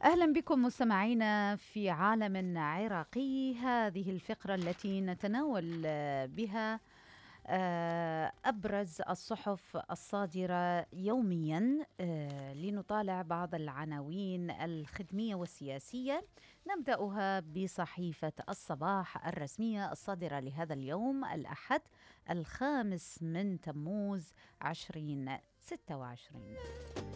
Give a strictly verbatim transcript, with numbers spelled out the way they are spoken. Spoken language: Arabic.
أهلا بكم مستمعينا في عالم عراقي. هذه الفقرة التي نتناول آه، بها آه، أبرز الصحف الصادرة يوميا، آه، لنطالع بعض العناوين الخدمية والسياسية. نبدأها بصحيفة الصباح الرسمية الصادرة لهذا اليوم الأحد الخامس من تموز عشرين ستة وعشرين.